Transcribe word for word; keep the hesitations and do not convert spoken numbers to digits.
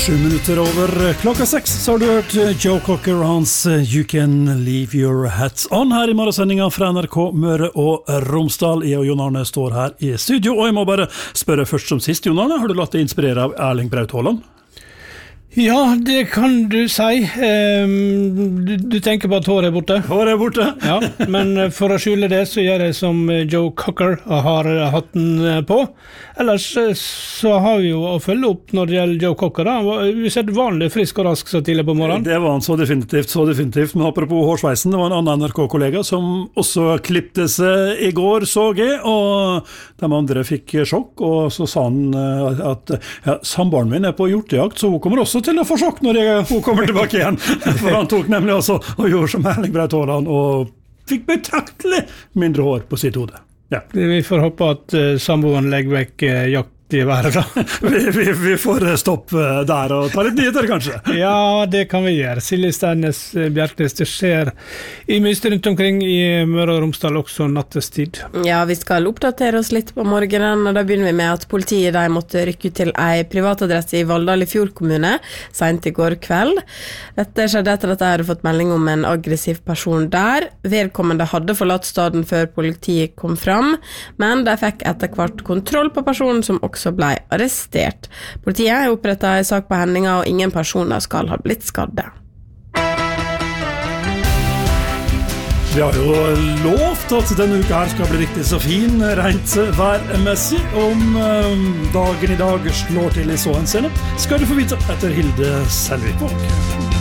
Sju minutter over klokka seks, så har du hørt Joe Cocker og hans You Can Leave Your Hats On her i morgensendingen fra N R K Møre og Romsdal. Jeg og Jon Arne står her i studio, og jeg må bare spørre først som sist, Jon Arne, har du latt deg inspirere av Erling Braut Haaland? Ja, det kan du si. Um, du, du tenker på at håret er borte? Håret er borte. Ja, men for å skjule det så gjør jeg som Joe Cocker har hatt den på. Ellers så har vi jo å følge opp når det gjelder Joe Cocker. Da. Vi ser vanlig frisk og rask så tidlig på morgenen. Det var han så definitivt, så definitivt. Men apropos hårsveisen, det var en annen N R K-kollega som også klippte seg i går, så jeg, og de andre fikk sjokk, og så sa han at ja, samboeren min er på hjortejakt, så hun kommer også til å få sjokk når jeg, hun kommer tilbake igjen. For han tok nemlig også og gjorde som Erling Braut Haaland og fikk betraktelig mindre hår på sitt hode. Ja. Vi får håpe at uh, samboeren legger vekk uh, jakt i været da. vi, vi, vi får stopp der og ta litt nyheter kanskje. Ja, det kan vi gjøre. Silje Steinnes Bjerknes, det skjer i mye rundt omkring i Møre og Romsdal også nattestid. Ja, vi skal oppdatere oss litt på morgenen, og da begynner vi med at politiet de måtte rykke til en privatadresse i Valldal i Fjord kommune, sent i går kveld. Dette skjedde etter at de hadde fått melding om en aggressiv person der. Vedkommende hadde forlatt staden før politiet kom fram, men de fikk etter hvert kontroll på personen som også også ble arrestert. Politiet har opprettet en sak på hendinga, og ingen personer skal ha blitt skadde. Vi har jo lovt at denne uka her skal bli riktig så fin, rent værmessig. Om dagen i dag slår til i så en scene, skal du få vite etter Hilde Selvik.